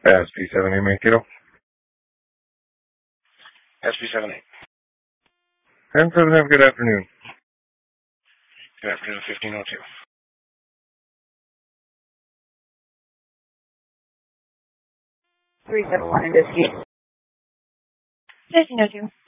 SP7 main kiddo. SP78. 10-7, have a good afternoon. Good afternoon, 1502. 371 investigate. 1502.